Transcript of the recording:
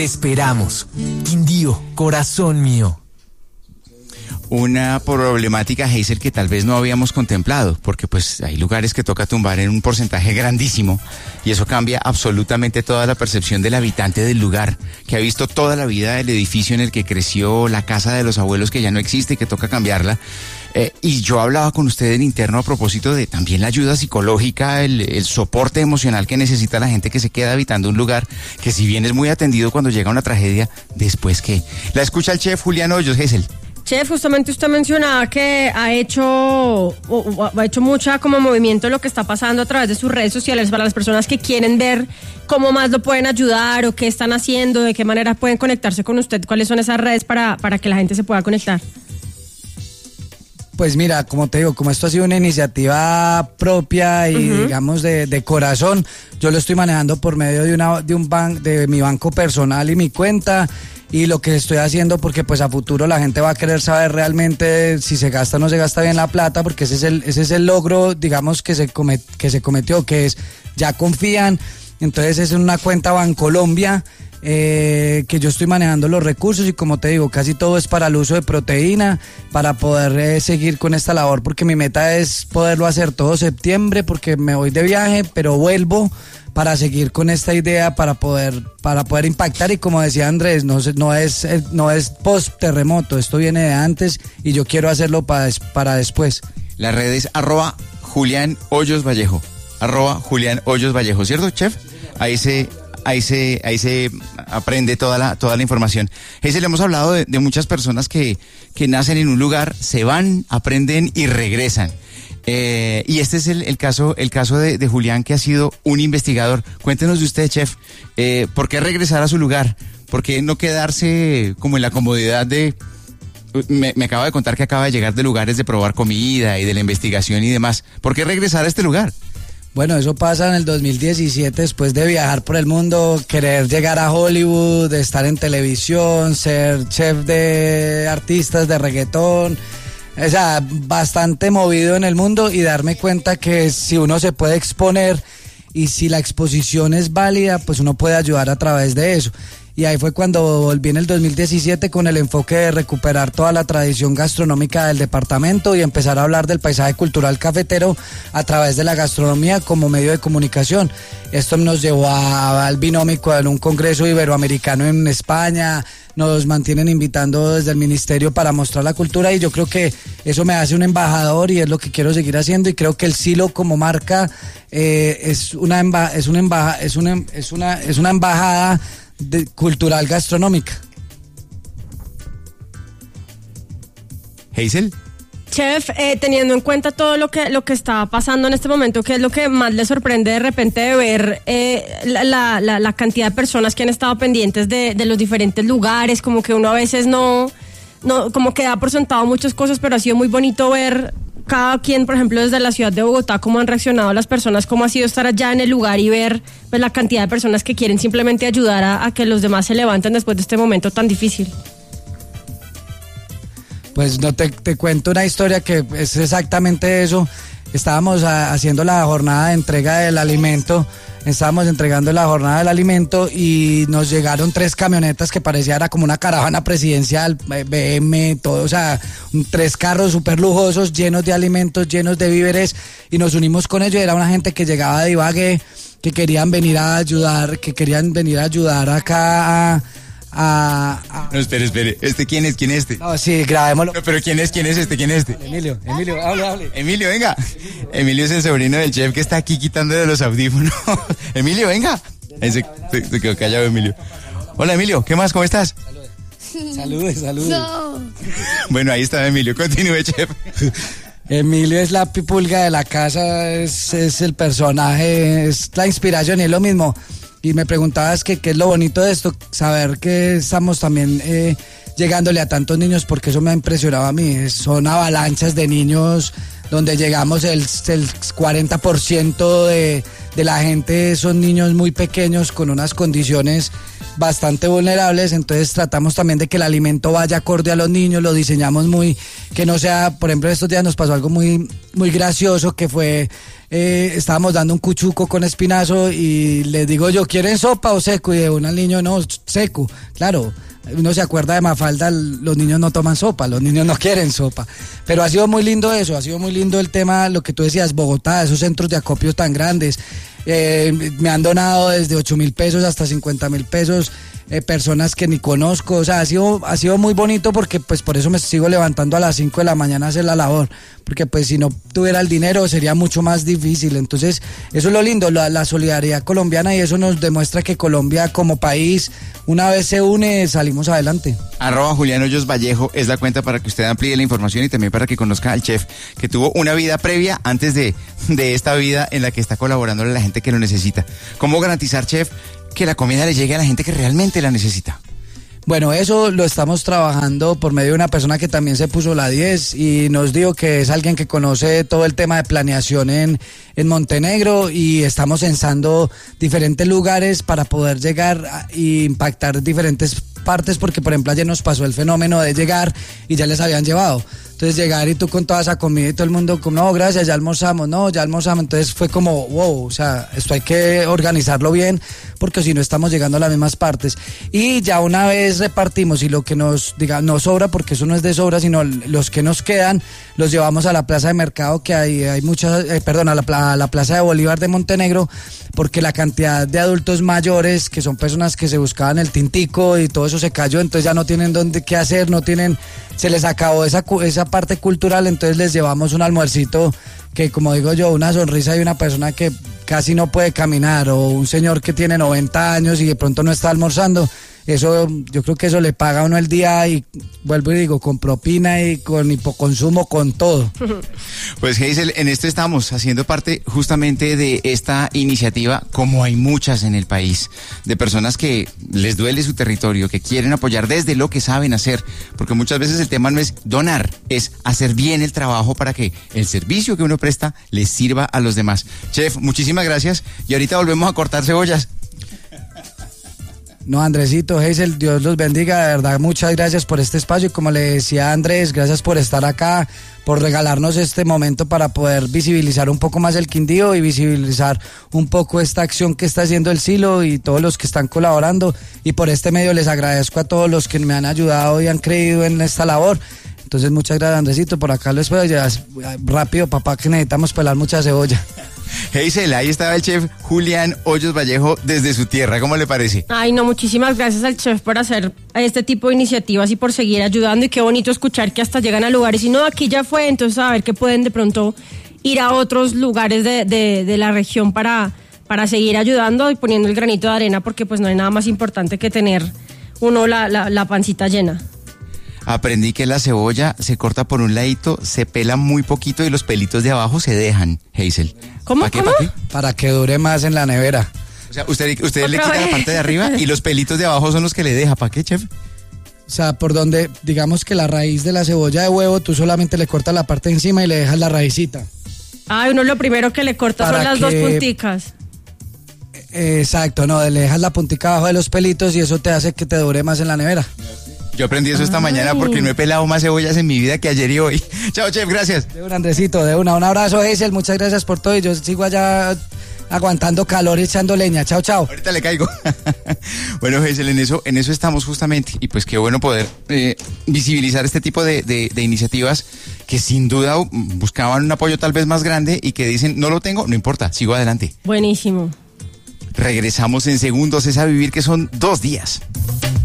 Te esperamos. Quindío, corazón mío. Una problemática, Hazel, que tal vez no habíamos contemplado, porque pues hay lugares que toca tumbar en un porcentaje grandísimo y eso cambia absolutamente toda la percepción del habitante del lugar, que ha visto toda la vida el edificio en el que creció, la casa de los abuelos que ya no existe y que toca cambiarla. Y yo hablaba con usted en interno a propósito de también la ayuda psicológica, el soporte emocional que necesita la gente que se queda habitando un lugar que, si bien es muy atendido cuando llega una tragedia, después ¿qué? La escucha el chef Julián Hoyos. Hazel. Chef, justamente usted mencionaba que ha hecho mucha como movimiento de lo que está pasando a través de sus redes sociales para las personas que quieren ver cómo más lo pueden ayudar o qué están haciendo, de qué manera pueden conectarse con usted, cuáles son esas redes para que la gente se pueda conectar. Pues mira, como te digo, como esto ha sido una iniciativa propia y digamos de corazón, yo lo estoy manejando por medio de mi banco personal y mi cuenta, y lo que estoy haciendo, porque pues a futuro la gente va a querer saber realmente si se gasta o no se gasta bien la plata, porque ese es el logro, digamos, que se cometió, que es, ya confían. Entonces es una cuenta Bancolombia, que yo estoy manejando los recursos, y como te digo, casi todo es para el uso de proteína, para poder seguir con esta labor, porque mi meta es poderlo hacer todo septiembre, porque me voy de viaje, pero vuelvo para seguir con esta idea, para poder impactar. Y como decía Andrés, no es post terremoto, esto viene de antes y yo quiero hacerlo para después. Las redes @Julián Hoyos Vallejo, @Julián Hoyos Vallejo, ¿cierto, chef? Ahí se aprende toda la información. Le hemos hablado de muchas personas que nacen en un lugar, se van, aprenden y regresan. Y este es el caso de Julián, que ha sido un investigador. Cuéntenos de usted, chef, ¿por qué regresar a su lugar? ¿Por qué no quedarse como en la comodidad de... Me acaba de contar que acaba de llegar de lugares de probar comida y de la investigación y demás. ¿Por qué regresar a este lugar? Bueno, eso pasa en el 2017, después de viajar por el mundo, querer llegar a Hollywood, de estar en televisión, ser chef de artistas de reggaetón, o sea, bastante movido en el mundo, y darme cuenta que si uno se puede exponer y si la exposición es válida, pues uno puede ayudar a través de eso. Y ahí fue cuando volví en el 2017 con el enfoque de recuperar toda la tradición gastronómica del departamento y empezar a hablar del paisaje cultural cafetero a través de la gastronomía como medio de comunicación. Esto nos llevó al Binómico, en un congreso iberoamericano en España. Nos mantienen invitando desde el ministerio para mostrar la cultura, y yo creo que eso me hace un embajador y es lo que quiero seguir haciendo. Y creo que el Silo como marca es una embajada cultural gastronómica. Hazel. Chef, teniendo en cuenta todo lo que está pasando en este momento, ¿qué es lo que más le sorprende de repente de ver la cantidad de personas que han estado pendientes de los diferentes lugares? Como que uno a veces no como que da por sentado muchas cosas, pero ha sido muy bonito ver cada quien, por ejemplo, desde la ciudad de Bogotá, cómo han reaccionado las personas, cómo ha sido estar allá en el lugar y ver pues la cantidad de personas que quieren simplemente ayudar a que los demás se levanten después de este momento tan difícil. Pues no te cuento una historia que es exactamente eso. Estábamos haciendo la jornada de entrega del alimento, estábamos entregando la jornada del alimento y nos llegaron 3 camionetas que parecía era como una caravana presidencial, BM, todo, o sea, 3 carros súper lujosos, llenos de alimentos, llenos de víveres, y nos unimos con ellos. Era una gente que llegaba de Ibagué, que querían venir a ayudar acá No, espere. ¿Quién es este? No, sí, grabémoslo. No, pero ¿quién es este? Emilio, hable. Emilio, venga. Emilio es el sobrino del chef que está aquí quitando de los audífonos. Emilio, venga. Se quedó callado Emilio. Hola, Emilio, ¿qué más? ¿Cómo estás? Saludos. No. Bueno, ahí está Emilio. Continúe, chef. Emilio es la pipulga de la casa, es el personaje, es la inspiración, y es lo mismo. Y me preguntabas qué es lo bonito de esto, saber que estamos también llegándole a tantos niños, porque eso me ha impresionado a mí. Son avalanchas de niños donde llegamos el 40% de la gente son niños muy pequeños con unas condiciones bastante vulnerables, entonces tratamos también de que el alimento vaya acorde a los niños, lo diseñamos que no sea, por ejemplo, estos días nos pasó algo muy gracioso, que fue, estábamos dando un cuchuco con espinazo y les digo yo, ¿quieren sopa o seco? Y de uno al niño, no, seco, claro. Uno se acuerda de Mafalda, los niños no toman sopa, los niños no quieren sopa. Pero ha sido muy lindo eso, ha sido muy lindo el tema, lo que tú decías, Bogotá, esos centros de acopio tan grandes. Me han donado desde 8.000 pesos hasta 50.000 pesos, personas que ni conozco. O sea, ha sido muy bonito, porque pues por eso me sigo levantando a las 5 de la mañana a hacer la labor, porque pues si no tuviera el dinero sería mucho más difícil. Entonces eso es lo lindo, la solidaridad colombiana, y eso nos demuestra que Colombia como país, una vez se une, salimos adelante. @Julián Hoyos Vallejo es la cuenta para que usted amplíe la información y también para que conozca al chef que tuvo una vida previa antes de esta vida en la que está colaborando a la gente que lo necesita. ¿Cómo garantizar, chef, que la comida le llegue a la gente que realmente la necesita? Bueno, eso lo estamos trabajando por medio de una persona que también se puso la 10 y nos dijo que es alguien que conoce todo el tema de planeación en Montenegro, y estamos censando diferentes lugares para poder llegar e impactar diferentes partes, porque por ejemplo ayer nos pasó el fenómeno de llegar y ya les habían llevado. Entonces llegar y tú con toda esa comida y todo el mundo como, no, gracias, ya almorzamos, entonces fue como, wow, o sea, esto hay que organizarlo bien, porque si no estamos llegando a las mismas partes. Y ya una vez repartimos, y lo que nos sobra, porque eso no es de sobra, sino los que nos quedan, los llevamos a la plaza de mercado, que hay muchas, a la plaza de Bolívar de Montenegro, porque la cantidad de adultos mayores, que son personas que se buscaban el tintico y todo eso se cayó, entonces ya no tienen qué hacer, se les acabó esa parte cultural, entonces les llevamos un almuercito que, como digo yo, una sonrisa de una persona que casi no puede caminar, o un señor que tiene 90 años y de pronto no está almorzando. Eso, yo creo que eso le paga a uno el día, y vuelvo y digo, con propina y con hipoconsumo, con todo. Pues Hazel, en esto estamos haciendo parte justamente de esta iniciativa, como hay muchas en el país, de personas que les duele su territorio, que quieren apoyar desde lo que saben hacer, porque muchas veces el tema no es donar, es hacer bien el trabajo para que el servicio que uno presta les sirva a los demás. Chef, muchísimas gracias, y ahorita volvemos a cortar cebollas. No, Andresito, Hazel, Dios los bendiga, de verdad, muchas gracias por este espacio, y como le decía Andrés, gracias por estar acá, por regalarnos este momento para poder visibilizar un poco más el Quindío y visibilizar un poco esta acción que está haciendo el Silo y todos los que están colaborando, y por este medio les agradezco a todos los que me han ayudado y han creído en esta labor. Entonces muchas gracias, Andresito, por acá lo espero, ya rápido, papá, que necesitamos pelar mucha cebolla. Hazel, ahí estaba el chef Julián Hoyos Vallejo desde su tierra, ¿cómo le parece? Ay, no, muchísimas gracias al chef por hacer este tipo de iniciativas y por seguir ayudando, y qué bonito escuchar que hasta llegan a lugares, y no, aquí ya fue, entonces a ver que pueden de pronto ir a otros lugares de la región para seguir ayudando y poniendo el granito de arena, porque pues no hay nada más importante que tener uno la pancita llena. Aprendí que la cebolla se corta por un ladito, se pela muy poquito y los pelitos de abajo se dejan, Hazel. ¿Cómo? ¿Para qué? Para que dure más en la nevera. O sea, usted le quita la parte de arriba y los pelitos de abajo son los que le deja. ¿Para qué, chef? O sea, por donde, digamos que la raíz de la cebolla de huevo, tú solamente le cortas la parte de encima y le dejas la raicita. Ay, uno lo primero que le corta son las dos punticas. Exacto, no, le dejas la puntica abajo de los pelitos, y eso te hace que te dure más en la nevera. Yo aprendí eso esta mañana, porque no he pelado más cebollas en mi vida que ayer y hoy. Chao, chef, gracias. De un Andresito, un abrazo, Hazel, muchas gracias por todo, y yo sigo allá aguantando calor y echando leña. Chao, chao. Ahorita le caigo. Bueno, Hazel, en eso estamos justamente, y pues qué bueno poder visibilizar este tipo de iniciativas que sin duda buscaban un apoyo tal vez más grande, y que dicen, no lo tengo, no importa, sigo adelante. Buenísimo. Regresamos en segundos, es a vivir, que son 2 días.